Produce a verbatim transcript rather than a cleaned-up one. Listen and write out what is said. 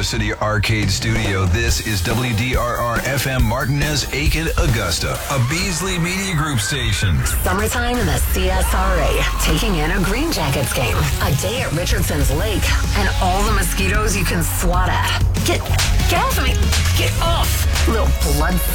Culver City Arcade Studio. This is W D R R F M Martinez, Aiken, Augusta, a Beasley Media Group station. Summertime in the C S R A, taking in a Green Jackets game, a day at Richardson's Lake, and all the mosquitoes you can swat at. Get, get off of me! Get off! Little blood